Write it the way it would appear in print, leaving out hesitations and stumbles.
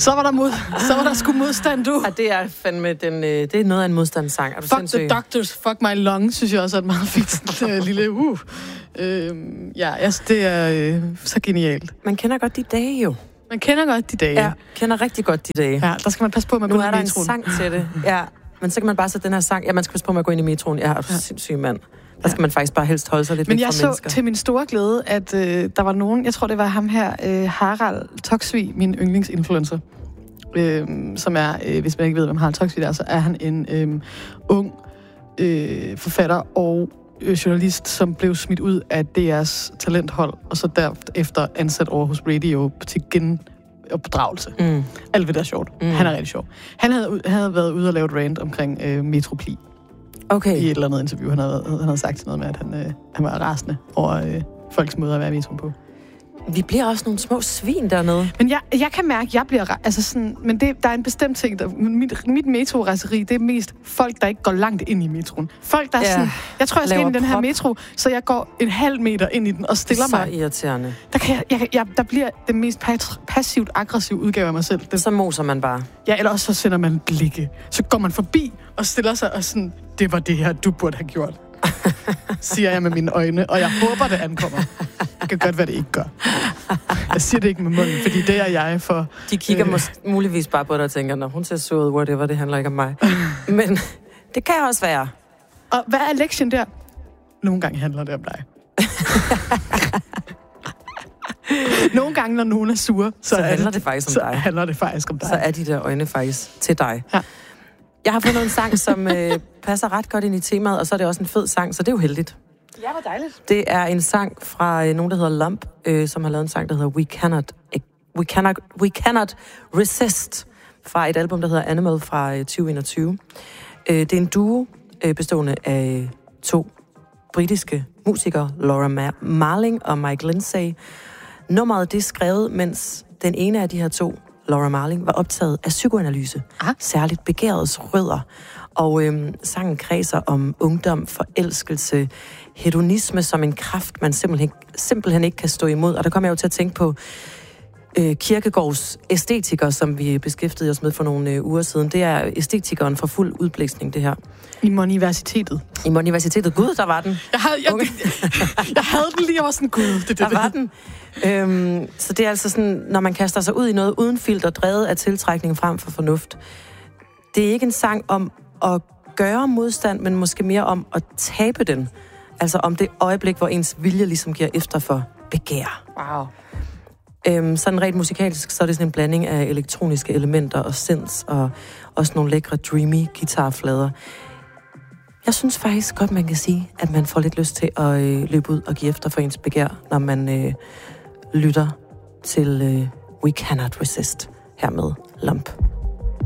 Så var der sgu modstand, du. Ja, det er fandme det er noget af en modstandssang. Fuck the doctors, fuck my lungs, synes jeg også er et meget fint lille det er så genialt. Man kender godt de dage jo. Man kender godt de dage. Ja, kender rigtig godt de dage. Ja, der skal man passe på med at gå nu ind i er der metroen. en sang til det. Ja, men så kan man bare sætte den her sang. Ja, man skal passe på med at gå ind i metroen. Jeg er sindssyg mand. Der skal man faktisk bare helst holde sig lidt væk fra mennesker. Men jeg så til min store glæde, at der var nogen, jeg tror det var ham her, Harald Toksvig, min yndlingsinfluencer, som er, hvis man ikke ved, hvem Harald Toksvig er, så er han en ung forfatter og journalist, som blev smidt ud af DR's talenthold, og så derefter ansat over hos Radio til genopdragelse. Alt ved det er sjovt. Han er rigtig sjov. Han havde været ude og lave et rant omkring Metropli. Okay. I et eller andet interview. Han havde sagt noget med, at han var rasende over folks måde at være i metroen på. Vi bliver også nogle små svin dernede. Men jeg kan mærke, at jeg bliver... Altså sådan, men der er en bestemt ting, mit metrorejseri, det er mest folk, der ikke går langt ind i metroen. Folk, der er sådan... Jeg tror, jeg skal ind i den her metro, så jeg går en halv meter ind i den og stiller mig. Så irriterende. Der bliver den mest passivt aggressiv udgave af mig selv. Så moser man bare. Ja, eller også så sender man blikke. Så går man forbi og stiller sig og sådan... Det var det her, du burde have gjort. Siger jeg med mine øjne, og jeg håber, det ankommer. Det kan godt være, det ikke gør. Jeg siger det ikke med munden, fordi det er jeg for... De kigger muligvis bare på dig og tænker, når hun ser så ud, whatever, det handler ikke om mig. Men det kan også være. Og hvad er lektien der? Nogle gange handler det om dig. Nogle gange, når nogen er sure, så handler det faktisk om dig. Så handler det faktisk om dig. Så er de der øjne faktisk til dig. Ja. Jeg har fundet en sang, som passer ret godt ind i temaet, og så er det også en fed sang, så det er jo heldigt. Ja, hvor dejligt. Det er en sang fra nogen, der hedder Lump, som har lavet en sang, der hedder We Cannot Resist, fra et album, der hedder Animal fra 2021. Det er en duo bestående af 2 britiske musikere, Laura Marling og Mike Lindsay. Nummeret det er skrevet, mens den ene af de her 2, Laura Marling, var optaget af psykoanalyse, særligt begærets rødder. Og sangen kredser om ungdom, forelskelse, hedonisme som en kraft, man simpelthen ikke kan stå imod. Og der kommer jeg jo til at tænke på Kierkegaards æstetiker, som vi beskæftigede os med for nogle uger siden. Det er æstetikeren for fuld udblæsning, det her. I Universitetet. I Universitetet. Gud, der var den. Jeg havde den lige, jeg var sådan, gud. Der var den. Så det er altså sådan, når man kaster sig ud i noget uden filter, drevet af tiltrækning frem for fornuft. Det er ikke en sang om at gøre modstand, men måske mere om at tabe den. Altså om det øjeblik, hvor ens vilje ligesom giver efter for begær. Wow. Sådan rent musikalsk, så er det sådan en blanding af elektroniske elementer og synths, og også nogle lækre, dreamy guitarflader. Jeg synes faktisk godt, man kan sige, at man får lidt lyst til at løbe ud og give efter for ens begær, når man lytter til We Cannot Resist her med Lump.